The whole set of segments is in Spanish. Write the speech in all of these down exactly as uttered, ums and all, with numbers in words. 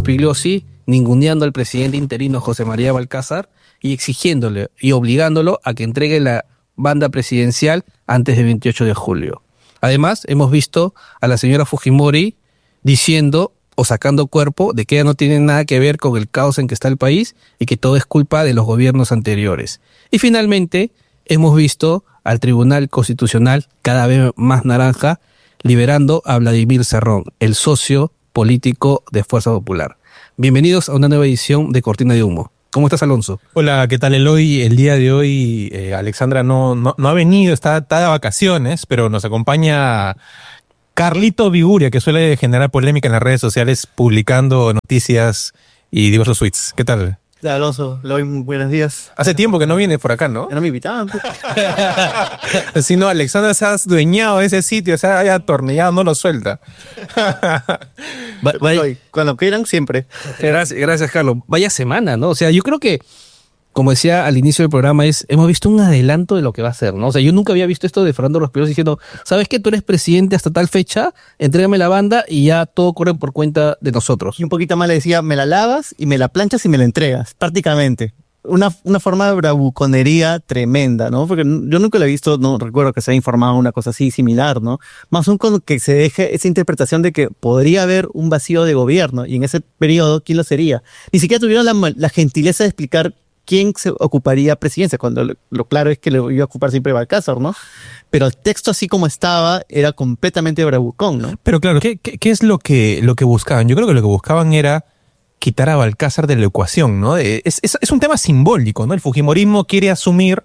Rospigliosi ninguneando al presidente interino José María Balcázar y exigiéndole y obligándolo a que entregue la banda presidencial antes del veintiocho de julio. Además, hemos visto a la señora Fujimori diciendo o sacando cuerpo de que ella no tiene nada que ver con el caos en que está el país y que todo es culpa de los gobiernos anteriores. Y finalmente, hemos visto al Tribunal Constitucional, cada vez más naranja, liberando a Vladimir Cerrón, el socio político de Fuerza Popular. Bienvenidos a una nueva edición de Cortina de Humo. ¿Cómo estás, Alonso? Hola, ¿qué tal, Eloy? El día de hoy eh, Alexandra no, no, no ha venido, está, está de vacaciones, pero nos acompaña Carlito Viguria, que suele generar polémica en las redes sociales publicando noticias y diversos tweets. ¿Qué tal? Hola, Alonso, Eloy, buenos días. Hace tiempo que no viene por acá, ¿no? Ya no me invitaban. Si no, Alexandra se ha adueñado de ese sitio, se ha atornillado, no lo suelta. Eloy, cuando quieran, siempre. Gracias, gracias, Carlos. Vaya semana, ¿no? O sea, yo creo que, como decía al inicio del programa, es hemos visto un adelanto de lo que va a ser, ¿no? O sea, yo nunca había visto esto de Fernando Rospigliosi diciendo, ¿sabes qué? Tú eres presidente hasta tal fecha, entrégame la banda y ya todo corre por cuenta de nosotros. Y un poquito más le decía, me la lavas y me la planchas y me la entregas, prácticamente. Una, una forma de bravuconería tremenda, ¿no? Porque yo nunca lo he visto, no recuerdo que se haya informado una cosa así similar, ¿no? Más aún con que se deje esa interpretación de que podría haber un vacío de gobierno y en ese periodo, ¿quién lo sería? Ni siquiera tuvieron la, la gentileza de explicar quién se ocuparía presidencia, cuando lo, lo claro es que lo iba a ocupar siempre Balcázar, ¿no? Pero el texto así como estaba era completamente bravucón, ¿no? Pero claro, ¿qué, qué, qué es lo que, lo que buscaban? Yo creo que lo que buscaban era quitar a Balcázar de la ecuación, ¿no? Es, es, es un tema simbólico, ¿no? El fujimorismo quiere asumir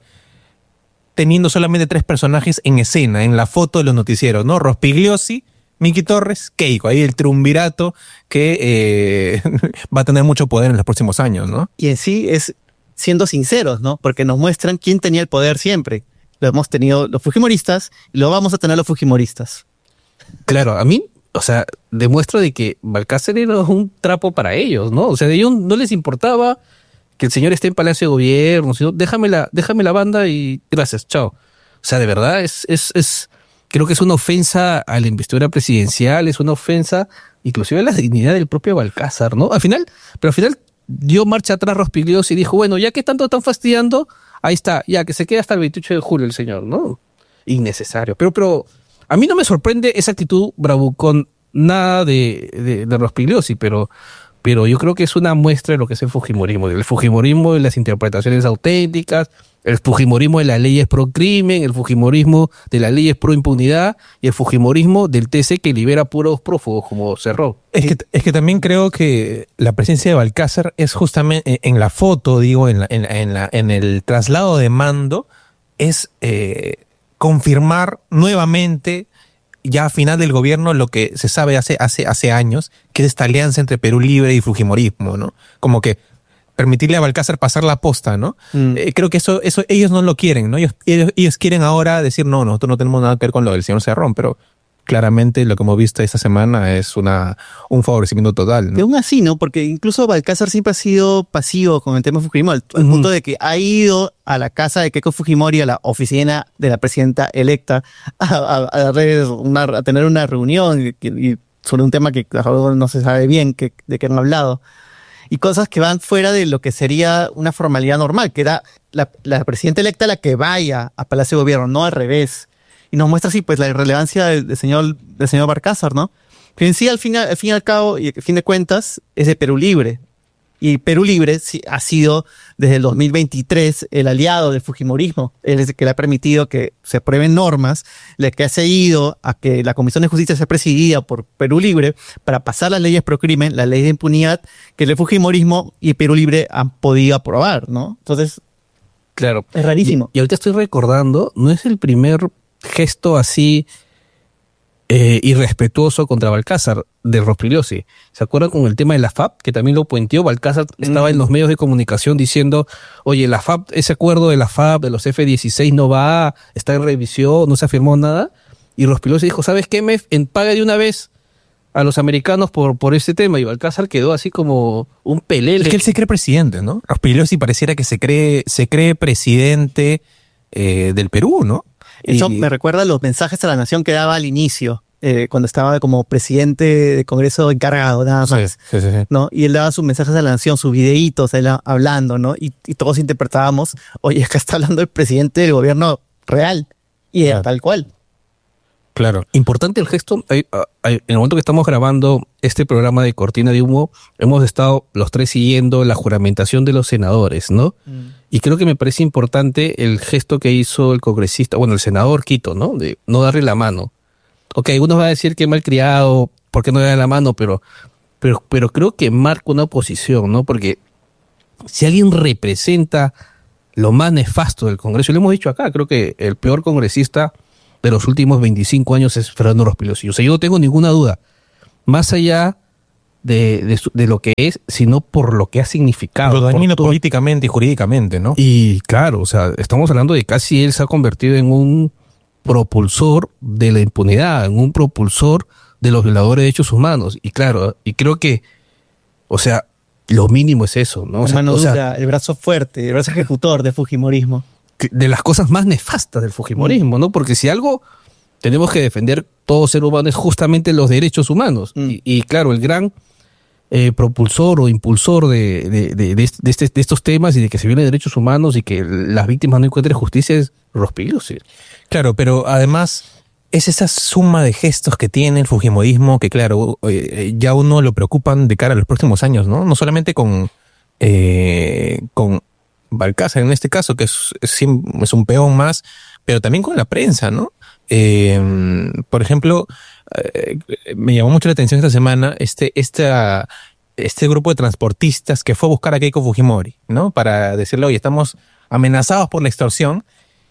teniendo solamente tres personajes en escena, en la foto de los noticieros, ¿no? Rospigliosi, Miki Torres, Keiko, ahí el triunvirato que eh, va a tener mucho poder en los próximos años, ¿no? Y en sí es siendo sinceros, ¿no? Porque nos muestran quién tenía el poder siempre. Lo hemos tenido los fujimoristas y lo vamos a tener los fujimoristas. Claro, a mí, o sea, demuestra de que Balcázar era un trapo para ellos, ¿no? O sea, a ellos no les importaba que el señor esté en Palacio de Gobierno, sino déjame la, déjame la banda y gracias, chao. O sea, de verdad, es, es, es, creo que es una ofensa a la investidura presidencial, es una ofensa inclusive a la dignidad del propio Balcázar, ¿no? Al final, pero al final dio marcha atrás Rospigliosi y dijo, bueno, ya que tanto están fastidiando, ahí está, ya que se quede hasta el veintiocho de julio el señor, ¿no? Innecesario. Pero, pero a mí no me sorprende esa actitud bravucón, nada de, de, de Rospigliosi, pero, pero yo creo que es una muestra de lo que es el fujimorismo, el fujimorismo de las interpretaciones auténticas, el fujimorismo de las leyes pro crimen, el fujimorismo de las leyes pro impunidad y el fujimorismo del T C que libera puros prófugos como Cerrón. Es que, es que también creo que la presencia de Balcázar es justamente en la foto, digo, en, la, en, en, la, en el traslado de mando, es eh, confirmar nuevamente ya a final del gobierno lo que se sabe hace, hace, hace años, que es esta alianza entre Perú Libre y fujimorismo, ¿no? Como que permitirle a Balcázar pasar la posta, ¿no? Mm. Eh, creo que eso, eso ellos no lo quieren, ¿no? Ellos, ellos, ellos quieren ahora decir, no, nosotros no tenemos nada que ver con lo del señor Cerrón, pero claramente lo que hemos visto esta semana es una, un favorecimiento total, ¿no? Y aún así, ¿no? Porque incluso Balcázar siempre ha sido pasivo con el tema Fujimori, al, al uh-huh. punto de que ha ido a la casa de Keiko Fujimori, a la oficina de la presidenta electa, a, a, a, una, a tener una reunión y, y sobre un tema que no se sabe bien que, de qué han hablado. Y cosas que van fuera de lo que sería una formalidad normal, que era la, la presidenta electa la que vaya a Palacio de Gobierno, no al revés. Y nos muestra así pues la irrelevancia del, del señor del señor Balcázar, ¿no? Que en sí, al fin, al fin y al cabo, y al fin de cuentas, es de Perú Libre. Y Perú Libre ha sido desde el dos mil veintitrés el aliado del fujimorismo, es el que le ha permitido que se aprueben normas, el que ha seguido a que la Comisión de Justicia sea presidida por Perú Libre para pasar las leyes pro crimen, las leyes de impunidad que el fujimorismo y Perú Libre han podido aprobar, ¿no? Entonces, claro, es rarísimo. Y, y ahorita estoy recordando, no es el primer gesto así Eh, irrespetuoso contra Balcázar de Rospigliosi. ¿Se acuerdan con el tema de la F A P? Que también lo puenteó. Balcázar estaba mm. en los medios de comunicación diciendo, oye, la F A P, ese acuerdo de la F A P, de los F dieciséis no va, está en revisión, no se afirmó nada. Y Rospigliosi dijo, ¿sabes qué, Mef? En paga de una vez a los americanos por, por este tema. Y Balcázar quedó así como un pelele. Es que él se cree presidente, ¿no? Rospigliosi pareciera que se cree, se cree presidente eh, del Perú, ¿no? Eso y... me recuerda a los mensajes a la nación que daba al inicio eh, cuando estaba como presidente de Congreso encargado, nada más. Sí, sí, sí, sí. ¿No? Y él daba sus mensajes a la nación, sus videitos, él hablando, ¿no? Y, y todos interpretábamos, oye, acá está hablando el presidente del gobierno real. Y era Claro. tal cual. Claro. Importante el gesto, hay- hay- en el momento que estamos grabando este programa de Cortina de Humo, hemos estado los tres siguiendo la juramentación de los senadores, ¿no? Y creo que me parece importante el gesto que hizo el congresista, bueno, el senador Quito, ¿no? De no darle la mano. Ok, algunos van a decir que malcriado, ¿por qué no le da la mano? Pero, pero, pero creo que marca una posición, ¿no? Porque si alguien representa lo más nefasto del Congreso, y lo hemos dicho acá, creo que el peor congresista de los últimos veinticinco años es Fernando Rospigliosi. O sea, yo no tengo ninguna duda, más allá de, de, su- de lo que es, sino por lo que ha significado. Lo por dañino todo- políticamente y jurídicamente, ¿no? Y claro, o sea, estamos hablando de casi él se ha convertido en un propulsor de la impunidad, en un propulsor de los violadores de derechos humanos. Y claro, y creo que, o sea, lo mínimo es eso, ¿no? O La sea, mano o sea, dura, el brazo fuerte, el brazo ejecutor de Fujimorismo. que- de las cosas más nefastas del fujimorismo, ¿no? Porque si algo tenemos que defender todo ser humano es justamente los derechos humanos. Mm. Y, y claro, el gran eh, propulsor o impulsor de, de, de, de, este- de este- de estos temas y de que se violen derechos humanos y que las víctimas no encuentren justicia es Rospigliosi. Claro, pero además es esa suma de gestos que tiene el fujimorismo que, claro, eh, ya uno lo preocupan de cara a los próximos años, ¿no? No solamente con, eh, con Balcázar en este caso, que es, es, sim- es un peón más, pero también con la prensa, ¿no? Eh, por ejemplo, eh, me llamó mucho la atención esta semana este, esta, este grupo de transportistas que fue a buscar a Keiko Fujimori, ¿no? Para decirle, oye, estamos amenazados por la extorsión.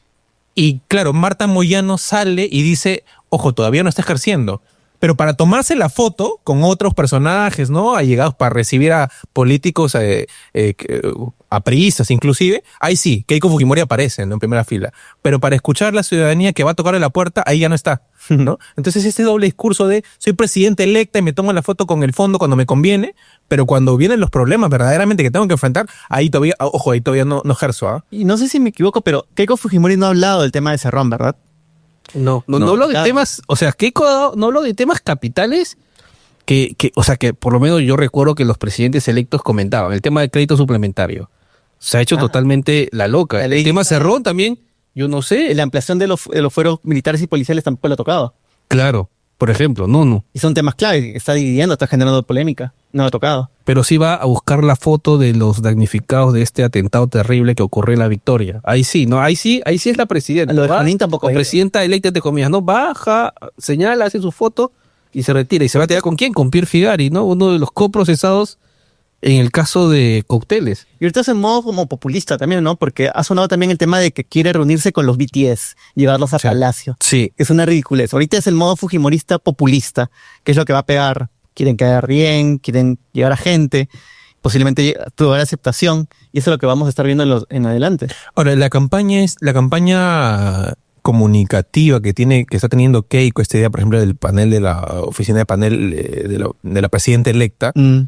Y claro, Marta Moyano sale y dice, ojo, todavía no está ejerciendo. Pero para tomarse la foto con otros personajes, ¿no? Allegados para recibir a políticos, eh, eh, que- a priistas inclusive, ahí sí, Keiko Fujimori aparece, ¿no? En primera fila. Pero para escuchar a la ciudadanía que va a tocarle la puerta, ahí ya no está, ¿no? Entonces este doble discurso de soy presidente electa y me tomo la foto con el fondo cuando me conviene, pero cuando vienen los problemas verdaderamente que tengo que enfrentar, ahí todavía, ojo, ahí todavía no, no ejerzo, ¿ah? Y no sé si me equivoco, pero Keiko Fujimori no ha hablado del tema de Cerrón, ¿verdad? No, no, No, no hablo de claro. temas, o sea, Keiko ha dado- no hablo de temas capitales que, que, o sea, que por lo menos yo recuerdo que los presidentes electos comentaban. El tema del crédito suplementario. Se ha hecho Ah. totalmente la loca. La El ley- tema Cerrón también, yo no sé. La ampliación de los, de los fueros militares y policiales tampoco lo ha tocado. Claro, por ejemplo, no, no. Y son temas clave, está dividiendo, está generando polémica. No lo ha tocado. Pero sí va a buscar la foto de los damnificados de este atentado terrible que ocurrió en La Victoria. Ahí sí, ¿no? Ahí sí, ahí sí es la presidenta. Lo de Va, Juanín tampoco La hay. presidenta electa, entre comillas, ¿no? Baja, señala, hace su foto y se retira. ¿Y se va a tirar con quién? Con Pierre Figari, ¿no? Uno de los coprocesados en el caso de cócteles. Y ahorita es en modo como populista también, ¿no? Porque ha sonado también el tema de que quiere reunirse con los B T S, llevarlos a Sí. Palacio. Sí. Es una ridiculez. Ahorita es el modo fujimorista populista, que es lo que va a pegar. Quieren quedar bien, quieren llegar a gente, posiblemente lleg- tuvar aceptación, y eso es lo que vamos a estar viendo en, los, en adelante. Ahora, la campaña es la campaña comunicativa que tiene, que está teniendo Keiko este día, por ejemplo, del panel de la oficina de panel eh, de la, de la presidenta electa, Mm.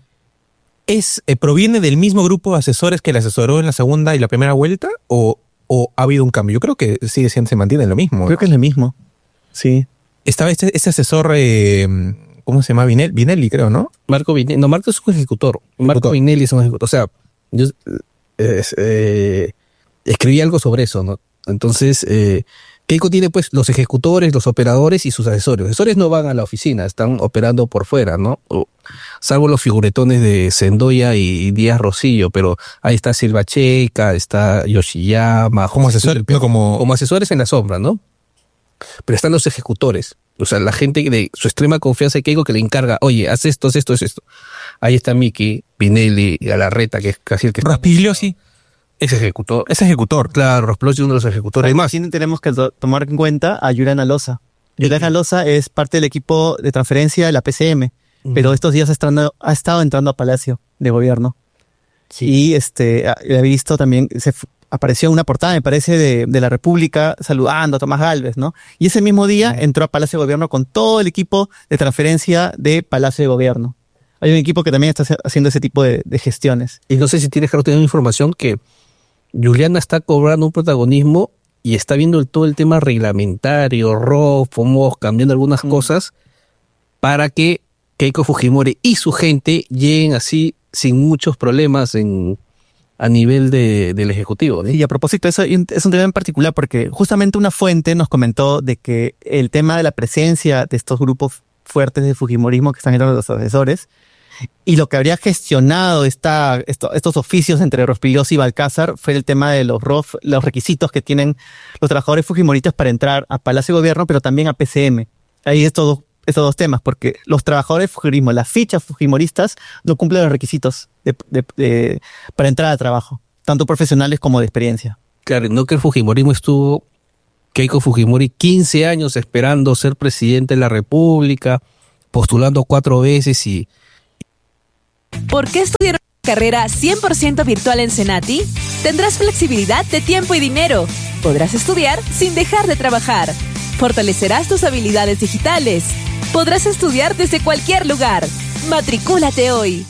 es eh, proviene del mismo grupo de asesores que le asesoró en la segunda y la primera vuelta, o, o ha habido un cambio. Yo creo que sigue siendo, se mantiene lo mismo. Creo que es lo mismo. Sí. Estaba este, este asesor, eh, ¿cómo se llama? Vinel, Vinelli, creo, ¿no? Marco Vinelli. No, Marco es un ejecutor. Marco Ejecutor. Vinelli es un ejecutor. O sea, yo eh, es, eh, escribí algo sobre eso, ¿no? Entonces, eh, Keiko tiene pues los ejecutores, los operadores y sus asesores. Los asesores no van a la oficina, están operando por fuera, ¿no? O, salvo los figuretones de Sendoya y Díaz Rosillo, pero ahí está Silva Checa, está Yoshiyama. Como asesor, no como, como asesores en la sombra, ¿no? Pero están los ejecutores. O sea, la gente de su extrema confianza de Keiko que le encarga, oye, haz esto, haz esto, haz esto. Ahí está Miki, Vinelli, Galarreta, que es casi el que está. Rospigliosi Es ejecutor. es ejecutor. Claro, Rospigliosi es uno de los ejecutores. Además, Sí tenemos que to- tomar en cuenta a Juliana Loza. Juliana Loza es parte del equipo de transferencia de la P C M, pero estos días ha estado, ha estado entrando a Palacio de Gobierno. Y este, ha- he visto también, se fu- apareció una portada, me parece, de, de la República saludando a Tomás Gálvez, ¿no? Y ese mismo día entró a Palacio de Gobierno con todo el equipo de transferencia de Palacio de Gobierno. Hay un equipo que también está hace- haciendo ese tipo de, de gestiones. y no sé si tienes que tener información que Juliana está cobrando un protagonismo y está viendo el- todo el tema reglamentario, R O F, FOMOS, cambiando algunas cosas para que Keiko Fujimori y su gente lleguen así sin muchos problemas en, a nivel de, del Ejecutivo, ¿no? Y a propósito, eso es un tema en particular porque justamente una fuente nos comentó de que el tema de la presencia de estos grupos fuertes de Fujimorismo que están entre los asesores y lo que habría gestionado esta, esto, estos oficios entre Rospigliosi y Balcázar fue el tema de los, R O F, los requisitos que tienen los trabajadores fujimoristas para entrar a Palacio de Gobierno, pero también a P C M. Hay estos dos, estos dos temas, porque los trabajadores de Fujimorismo, las fichas fujimoristas, no cumplen los requisitos de, de, de, para entrar a trabajo, tanto profesionales como de experiencia. Claro, no que el Fujimorismo estuvo, Keiko Fujimori, quince años esperando ser presidente de la República, postulando cuatro veces y... ¿Por qué estudiar una carrera cien por ciento virtual en Cenati? Tendrás flexibilidad de tiempo y dinero. Podrás estudiar sin dejar de trabajar. Fortalecerás tus habilidades digitales. Podrás estudiar desde cualquier lugar. Matricúlate hoy.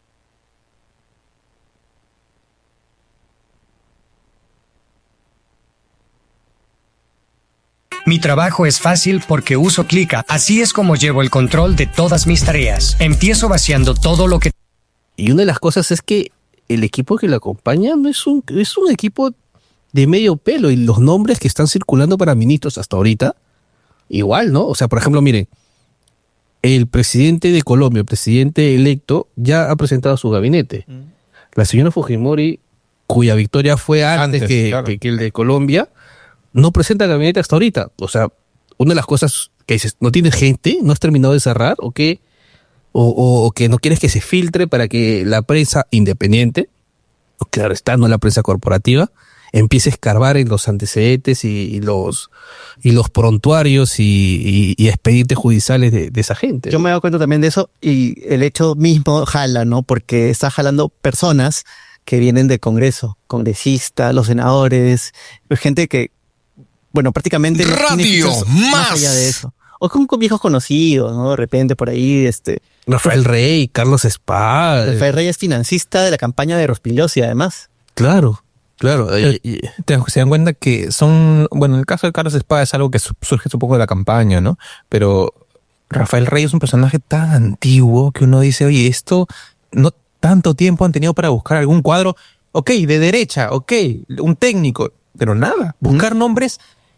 Mi trabajo es fácil porque uso Clica. Así es como llevo el control de todas mis tareas. Empiezo vaciando todo lo que... Y una de las cosas es que el equipo que lo acompaña no es un, es un equipo de medio pelo, y los nombres que están circulando para ministros hasta ahorita, igual, ¿no? O sea, por ejemplo, miren, el presidente de Colombia, el presidente electo, ya ha presentado su gabinete. Mm. La señora Fujimori, cuya victoria fue antes, antes que, claro. que, que el de Colombia, no presenta gabinete hasta ahorita. O sea, una de las cosas que dices, ¿no tienes gente? ¿No has terminado de cerrar? ¿O qué? O, o, o que no quieres que se filtre para que la prensa independiente, claro está, no la prensa corporativa, empiece a escarbar en los antecedentes y, y los y los prontuarios y, y, y expedientes judiciales de, de esa gente. Yo me he dado cuenta también de eso, y el hecho mismo jala, ¿no? Porque está jalando personas que vienen del Congreso, congresistas, los senadores, gente que, bueno, prácticamente no tiene fichas más allá de eso. O con, con viejos conocidos, ¿no? De repente por ahí, este... Rafael Rey, Carlos Spa. Rafael Rey es financista de la campaña de Rospigliosi, además. Claro, claro. Eh, te, se dan cuenta que son... Bueno, en el caso de Carlos Spa es algo que surge un poco de la campaña, ¿no? Pero Rafael Rey es un personaje tan antiguo que uno dice, oye, esto no tanto tiempo han tenido para buscar algún cuadro, ok, de derecha, ok, un técnico, pero nada. Buscar ¿Mm? nombres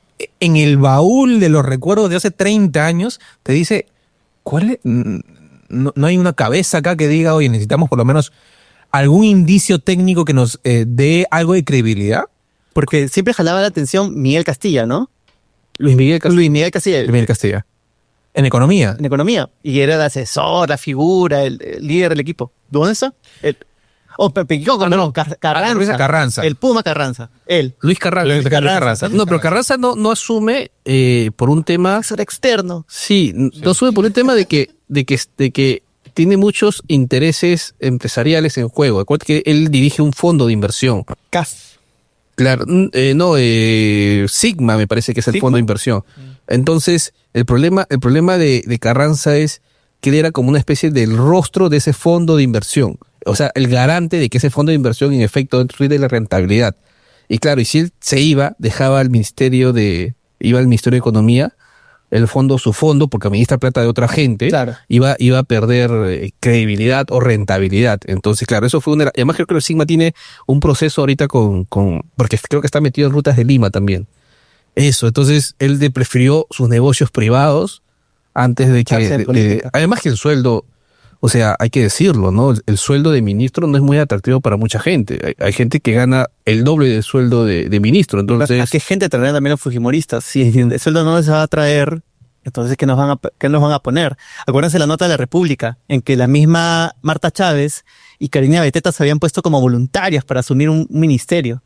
en el baúl de los recuerdos de hace treinta años, te dice, ¿cuál es? No, no hay una cabeza acá que diga, oye, necesitamos por lo menos algún indicio técnico que nos eh, dé algo de credibilidad. Porque siempre jalaba la atención Miguel Castilla, ¿no? Luis Miguel Castilla. Luis Miguel Castilla. Luis Miguel Castilla. En economía. En economía. Y era el asesor, la figura, el, el líder del equipo. ¿Dónde está? El, oh, Pepe, no, no, no, Car Carranza. Carranza. El Puma Carranza. Él. Luis Carranza. Luis Carranza. Carranza. No, pero Carranza no, no asume eh, por un tema... Ser externo. Sí, sí, no asume por un tema de que, de que, de que tiene muchos intereses empresariales en juego. Recuerda que él dirige un fondo de inversión. C A F. Claro, eh, no, eh, Sigma me parece que es el ¿Sigma? Fondo de inversión. Entonces, el problema, el problema de, de Carranza es que él era como una especie del rostro de ese fondo de inversión. O sea, el garante de que ese fondo de inversión en efecto rinde la rentabilidad. Y claro, y si él se iba, dejaba al Ministerio de, iba al Ministerio de Economía, el fondo, su fondo, porque administra plata de otra gente, claro. iba, iba a perder eh, credibilidad o rentabilidad. Entonces, claro, eso fue una... Además creo que el Sigma tiene un proceso ahorita con, con... Porque creo que está metido en Rutas de Lima también. Eso, entonces él de prefirió sus negocios privados antes de que... De, de, además que el sueldo... O sea, hay que decirlo, ¿no? El, el sueldo de ministro no es muy atractivo para mucha gente. Hay, hay gente que gana el doble del sueldo de, de ministro. Entonces, ¿a qué gente traerán también los fujimoristas? Si el sueldo no les va a traer, entonces ¿qué nos van a, qué nos van a poner? Acuérdense la nota de la República, en que la misma Marta Chávez y Karina Beteta se habían puesto como voluntarias para asumir un, un ministerio.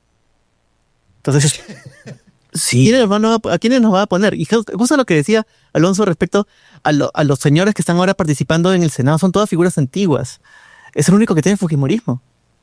Entonces... Sí. ¿Quiénes nos van a, ¿A quiénes nos va a poner? Y justo lo que decía Alonso respecto a, lo, a los señores que están ahora participando en el Senado, son todas figuras antiguas. Es el único que tiene fujimorismo.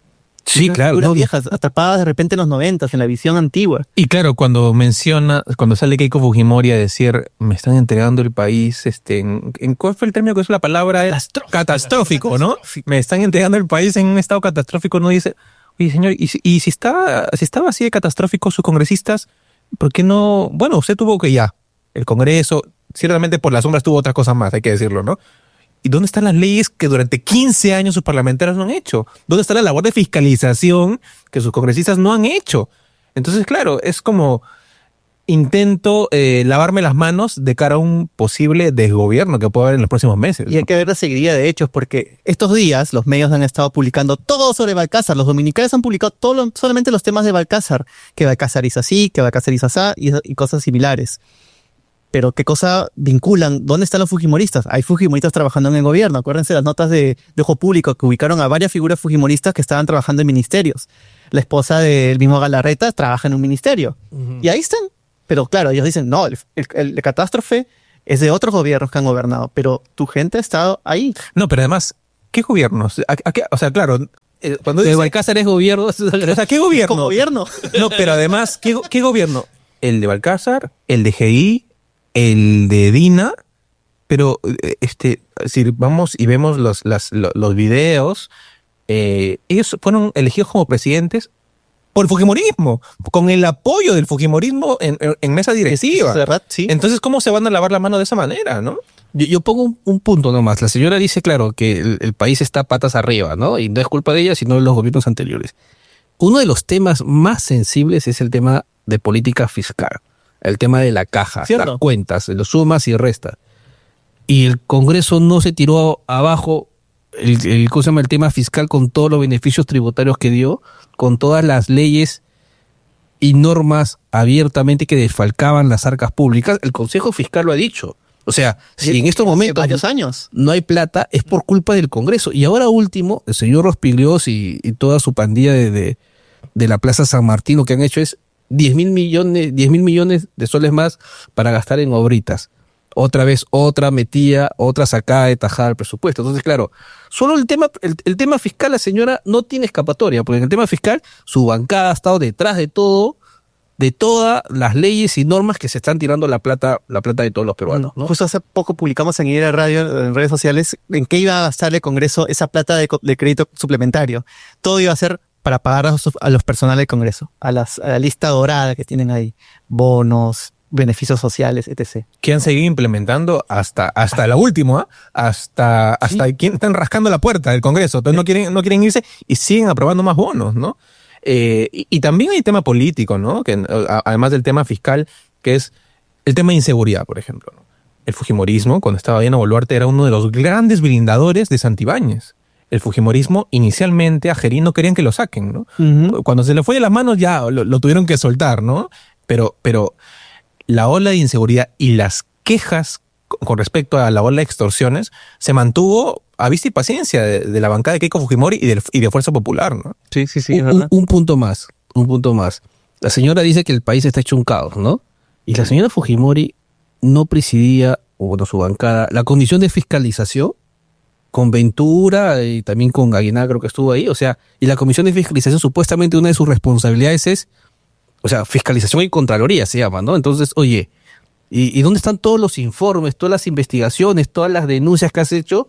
Sí, claro. Figuras no, viejas, atrapadas de repente en los noventas, en la visión antigua. Y claro, cuando menciona, cuando sale Keiko Fujimori a decir, me están entregando el país, este, en, en ¿cuál fue el término que usó la palabra? Catastrófico, catastrófico, ¿no? Me están entregando el país en un estado catastrófico. No dice, oye señor, y si, y si, está, si estaba así de catastrófico sus congresistas, ¿por qué no? Bueno, usted tuvo que ya, el Congreso, ciertamente por las sombras tuvo otras cosas más, hay que decirlo, ¿no? ¿Y dónde están las leyes que durante quince años sus parlamentarios no han hecho? ¿Dónde está la labor de fiscalización que sus congresistas no han hecho? Entonces, claro, es como intento eh, lavarme las manos de cara a un posible desgobierno que pueda haber en los próximos meses. Y hay que ver la seguidilla de hechos, porque estos días los medios han estado publicando todo sobre Balcázar. Los dominicales han publicado todo lo, solamente los temas de Balcázar. Que Balcázar hizo así, que Balcázar hizo así y, y cosas similares. Pero ¿qué cosa vinculan? ¿Dónde están los fujimoristas? Hay fujimoristas trabajando en el gobierno. Acuérdense las notas de, de Ojo Público que ubicaron a varias figuras fujimoristas que estaban trabajando en ministerios. La esposa del mismo Galarreta trabaja en un ministerio. Uh-huh. Y ahí están. Pero claro, ellos dicen, no, el, el, el, la catástrofe es de otros gobiernos que han gobernado, pero tu gente ha estado ahí. No, pero además, ¿qué gobiernos? ¿A, a qué? O sea, claro, eh, cuando dice Balcázar es gobierno, o sea, ¿qué gobierno? ¿Cómo gobierno? No, pero además, ¿qué, qué gobierno? El de Balcázar, el de G I, el de Dina, pero este, si vamos y vemos los, las, los, los videos, eh, ellos fueron elegidos como presidentes por el fujimorismo, con el apoyo del fujimorismo en, en, en mesa directiva. ¿Es verdad? Sí. Entonces, ¿cómo se van a lavar la mano de esa manera, no? Yo, yo pongo un, un punto nomás. La señora dice, claro, que el, el país está patas arriba, ¿no? Y no es culpa de ella, sino de los gobiernos anteriores. Uno de los temas más sensibles es el tema de política fiscal. El tema de la caja, ¿cierto? Las cuentas, los sumas y restas. Y el Congreso no se tiró abajo el, el, ¿cómo se llama? El tema fiscal con todos los beneficios tributarios que dio, con todas las leyes y normas abiertamente que desfalcaban las arcas públicas. El Consejo Fiscal lo ha dicho. O sea, si en estos momentos varios años no hay plata, es por culpa del Congreso. Y ahora último, el señor Rospiglios y, y toda su pandilla de, de, de la Plaza San Martín, lo que han hecho es diez mil millones, diez mil millones de soles más para gastar en obritas. Otra vez, otra metida, otra sacada de tajada al presupuesto. Entonces, claro, solo el tema, el, el tema fiscal, la señora no tiene escapatoria, porque en el tema fiscal su bancada ha estado detrás de todo, de todas las leyes y normas que se están tirando la plata, la plata de todos los peruanos, ¿no? Justo hace poco publicamos en Idea Radio, en redes sociales, en qué iba a gastar el Congreso esa plata de, de crédito suplementario. Todo iba a ser para pagar a los, a los personal del Congreso, a, las, a la lista dorada que tienen ahí, bonos, beneficios sociales, etcétera. Que han seguido implementando hasta, hasta la última, ¿eh? hasta, hasta sí. Quien están rascando la puerta del Congreso. Entonces no quieren, no quieren irse y siguen aprobando más bonos, ¿no? Eh, y, y también hay tema político, ¿no? Que, a, además del tema fiscal, que es el tema de inseguridad, por ejemplo, ¿no? El fujimorismo, cuando estaba Diana Boluarte, era uno de los grandes blindadores de Santibáñez. El fujimorismo, inicialmente, a Gerín no querían que lo saquen, ¿no? Uh-huh. Cuando se le fue de las manos ya lo, lo tuvieron que soltar, ¿no? Pero, pero la ola de inseguridad y las quejas con respecto a la ola de extorsiones se mantuvo a vista y paciencia de, de la bancada de Keiko Fujimori y de, y de Fuerza Popular, ¿no? Sí, sí, sí. Un, un punto más, un punto más. La señora dice que el país está hecho un caos, ¿no? Y la señora Fujimori no presidía, o bueno, su bancada, la comisión de fiscalización con Ventura y también con Aguinaldo, creo que estuvo ahí. O sea, y la comisión de fiscalización, supuestamente una de sus responsabilidades es, o sea, fiscalización y contraloría se llama, ¿no? Entonces, oye, ¿y, y dónde están todos los informes, todas las investigaciones, todas las denuncias que has hecho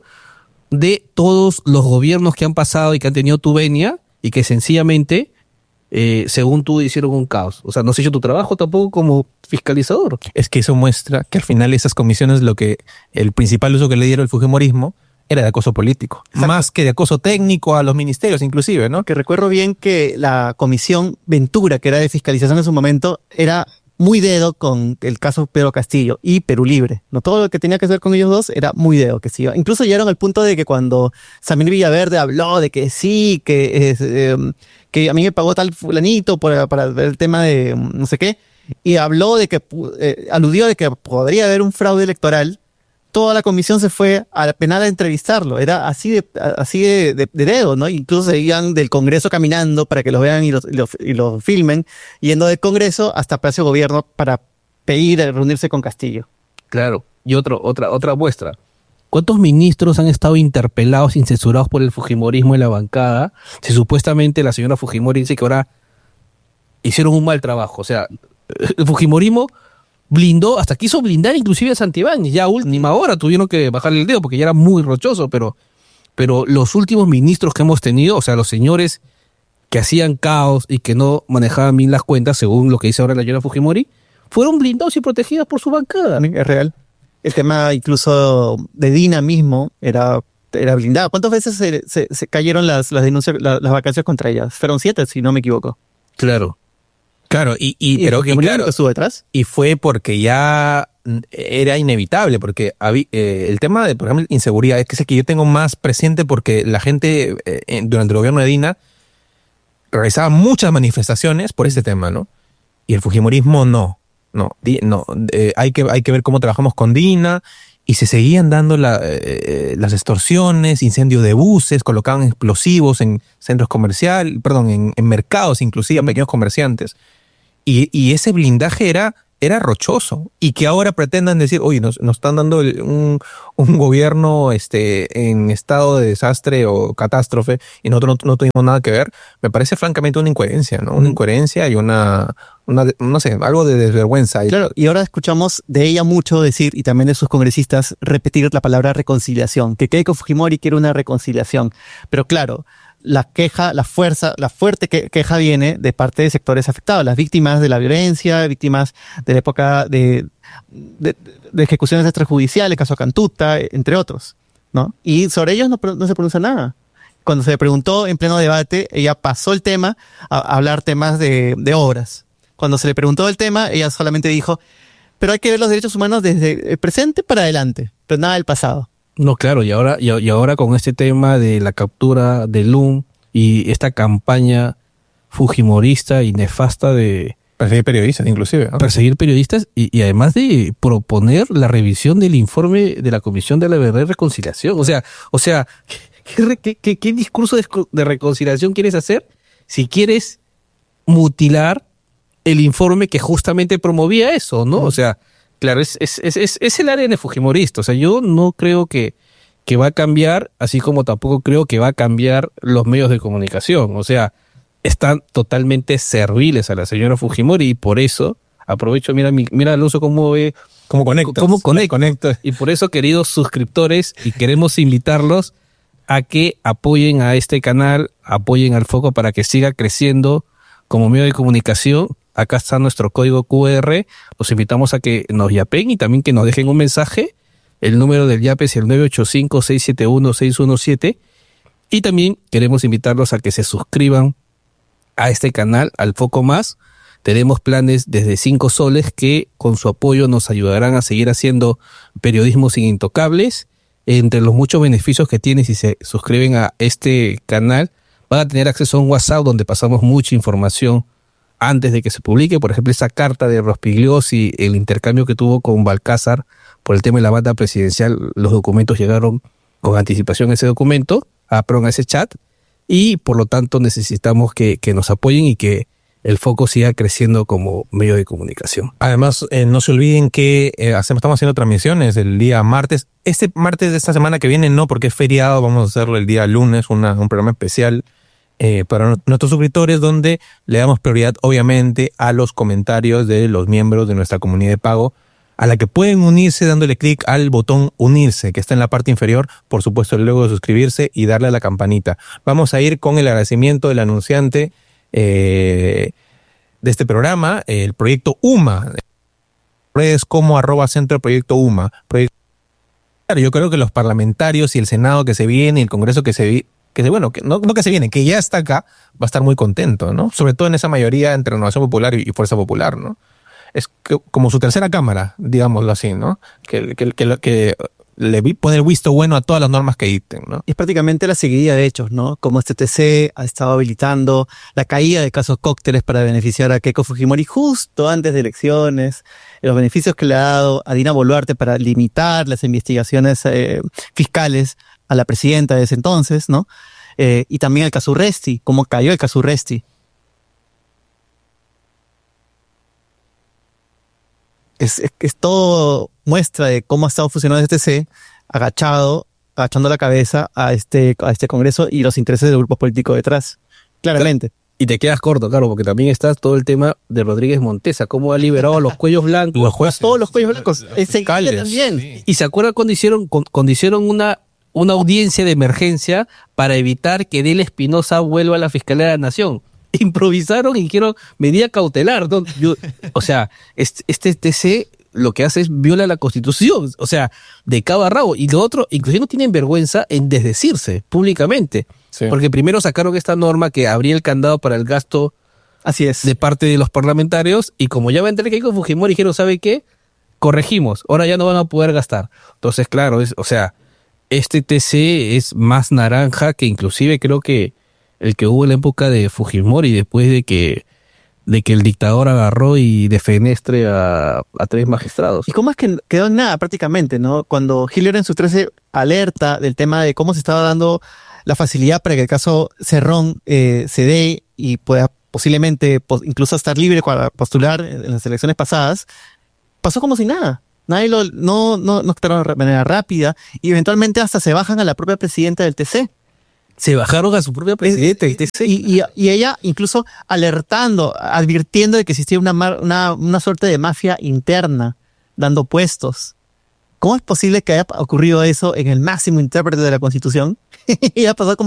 de todos los gobiernos que han pasado y que han tenido tu venia y que sencillamente, eh, según tú, hicieron un caos? O sea, no has hecho tu trabajo tampoco como fiscalizador. Es que eso muestra que al final esas comisiones, lo que el principal uso que le dieron el fujimorismo era de acoso político, exacto, más que de acoso técnico a los ministerios inclusive, ¿no? Que recuerdo bien que la comisión Ventura, que era de fiscalización en su momento, era muy dedo con el caso Pedro Castillo y Perú Libre. No, todo lo que tenía que hacer con ellos dos era muy dedo que sí. Incluso llegaron al punto de que cuando Samir Villaverde habló de que sí, que, es, eh, que a mí me pagó tal fulanito por, para ver el tema de no sé qué, y habló de que, eh, aludió de que podría haber un fraude electoral, toda la comisión se fue a la penal a entrevistarlo. Era así de, así de, de, de dedo, ¿no? Incluso se iban del Congreso caminando para que los vean y los, y los, y los filmen, yendo del Congreso hasta Palacio de Gobierno para pedir reunirse con Castillo. Claro. Y otro, otra, otra muestra. ¿Cuántos ministros han estado interpelados, incensurados por el fujimorismo en la bancada? Si supuestamente la señora Fujimori dice que ahora hicieron un mal trabajo. O sea, el fujimorismo blindó, hasta quiso blindar inclusive a Santibáñez. Ya a última hora tuvieron que bajarle el dedo porque ya era muy rochoso, pero, pero los últimos ministros que hemos tenido, o sea, los señores que hacían caos y que no manejaban bien las cuentas, según lo que dice ahora la señora Fujimori, fueron blindados y protegidos por su bancada. Es real. el tema incluso de Dina mismo era, era blindado. ¿Cuántas veces se, se, se cayeron las, las denuncias, la, las vacancias contra ellas? Fueron siete, si no me equivoco. Claro. Claro, y, y, ¿Y pero el y Fujimori claro, estuvo detrás? y fue porque ya era inevitable, porque había, eh, el tema de, por ejemplo, inseguridad es que es el que yo tengo más presente porque la gente eh, durante el gobierno de Dina realizaba muchas manifestaciones por este tema, ¿no? Y el fujimorismo no, no, di, no eh, hay, que, hay que ver cómo trabajamos con Dina y se seguían dando la, eh, las extorsiones, incendio de buses, colocaban explosivos en centros comerciales, perdón, en, en mercados inclusive, a pequeños comerciantes. Y, y ese blindaje era, era rochoso. Y que ahora pretendan decir, oye, nos, nos están dando el, un, un gobierno este, en estado de desastre o catástrofe y nosotros no, no tuvimos nada que ver, me parece francamente una incoherencia, ¿no? Una incoherencia y una, una no sé, algo de desvergüenza. Claro, y ahora escuchamos de ella mucho decir, y también de sus congresistas, repetir la palabra reconciliación, que Keiko Fujimori quiere una reconciliación. Pero claro, la queja, la fuerza, la fuerte que, queja viene de parte de sectores afectados, las víctimas de la violencia, víctimas de la época de, de, de ejecuciones extrajudiciales, caso Cantuta, entre otros, ¿no? Y sobre ellos no, no se pronuncia nada. Cuando se le preguntó en pleno debate, ella pasó el tema a, a hablar temas de, de obras. Cuando se le preguntó el tema, ella solamente dijo, pero hay que ver los derechos humanos desde el presente para adelante, pero nada del pasado. No, claro, y ahora, y, y ahora con este tema de la captura de Lum y esta campaña fujimorista y nefasta de perseguir periodistas, inclusive, ¿no? Perseguir periodistas y, y además de proponer la revisión del informe de la Comisión de la Verdad y Reconciliación. O sea, o sea, ¿qué, qué, qué, qué discurso de, de reconciliación quieres hacer si quieres mutilar el informe que justamente promovía eso, ¿no? O sea, claro, es, es, es, es, es el A D N fujimorista. O sea, yo no creo que, que va a cambiar, así como tampoco creo que va a cambiar los medios de comunicación. O sea, están totalmente serviles a la señora Fujimori y por eso, aprovecho, mira, mira Alonso cómo ve, cómo conecta. Cómo conecta. Y por eso, queridos suscriptores, y queremos invitarlos a que apoyen a este canal, apoyen al Foco para que siga creciendo como medio de comunicación. Acá está nuestro código cu erre. Los invitamos a que nos yapen y también que nos dejen un mensaje. El número del yape es el nueve ocho cinco, seis siete uno, seis uno siete. Y también queremos invitarlos a que se suscriban a este canal, al Foco Más. Tenemos planes desde cinco soles que con su apoyo nos ayudarán a seguir haciendo periodismo sin intocables. Entre los muchos beneficios que tienen si se suscriben a este canal, van a tener acceso a un WhatsApp donde pasamos mucha información antes de que se publique. Por ejemplo, esa carta de Rospigliosi, el intercambio que tuvo con Balcázar por el tema de la banda presidencial, los documentos llegaron con anticipación a ese documento, a, perdón, a ese chat, y por lo tanto necesitamos que, que nos apoyen y que el Foco siga creciendo como medio de comunicación. Además, eh, no se olviden que eh, hacemos, estamos haciendo transmisiones el día martes. Este martes de esta semana que viene no, porque es feriado, vamos a hacerlo el día lunes, una, un programa especial eh, para nuestros suscriptores donde le damos prioridad obviamente a los comentarios de los miembros de nuestra comunidad de pago, a la que pueden unirse dándole clic al botón unirse, que está en la parte inferior, por supuesto luego de suscribirse y darle a la campanita. Vamos a ir con el agradecimiento del anunciante eh, de este programa, el proyecto UMA, redes como arroba centro proyecto UMA. Proyecto... Claro, yo creo que los parlamentarios y el Senado que se viene, y el Congreso que se viene, que se, bueno, que no, no que se viene, que ya está acá, va a estar muy contento, ¿no? Sobre todo en esa mayoría entre Renovación Popular y, y Fuerza Popular, ¿no? Es que, como su tercera cámara, digámoslo así, ¿no? Que, que, que, que le pone el visto bueno a todas las normas que dicten, ¿no? Es prácticamente la seguidilla de hechos, ¿no? Como este T C ha estado habilitando la caída de casos cócteles para beneficiar a Keiko Fujimori justo antes de elecciones, los beneficios que le ha dado a Dina Boluarte para limitar las investigaciones eh, fiscales a la presidenta de ese entonces, ¿no? Eh, y también el caso Urresti, cómo cayó el caso Urresti. Es, es, es todo muestra de cómo ha estado funcionando este T C, agachado, agachando la cabeza a este, a este Congreso y los intereses del grupo político detrás, claramente. Y te quedas corto, claro, porque también está todo el tema de Rodríguez Montesa, cómo ha liberado a los cuellos blancos. Los jueces, todos los cuellos blancos. Ese también. Sí. Y se acuerdan cuando hicieron, cuando hicieron una, una audiencia de emergencia para evitar que Dela Espinosa vuelva a la Fiscalía de la Nación. Improvisaron y dijeron medida cautelar, ¿no? Yo, o sea, este, este T C lo que hace es viola la Constitución, o sea, de cabo a rabo. Y lo otro, inclusive no tienen vergüenza en desdecirse públicamente. Sí. Porque primero sacaron esta norma que abría el candado para el gasto Así es. de parte de los parlamentarios, y como ya va a entrar Keiko Fujimori, dijeron, ¿sabe qué? Corregimos, ahora ya no van a poder gastar. Entonces, claro, es, o sea, este T C es más naranja que inclusive creo que el que hubo en la época de Fujimori, después de que de que el dictador agarró y defenestre a, a tres magistrados. ¿Y cómo es que quedó en nada prácticamente, no? Cuando Gil Llorens trece alerta del tema de cómo se estaba dando la facilidad para que el caso Cerrón eh, se dé y pueda posiblemente pos- incluso estar libre para postular en las elecciones pasadas, pasó como si nada. Nadie lo, no, no, no actuaron de manera rápida y eventualmente hasta se bajan a la propia presidenta del T C. Se bajaron a su propia presidenta del T C. Y, y, y ella incluso alertando, advirtiendo de que existía una, mar- una, una suerte de mafia interna, dando puestos. ¿Cómo es posible que haya ocurrido eso en el máximo intérprete de la Constitución? Y ha pasado como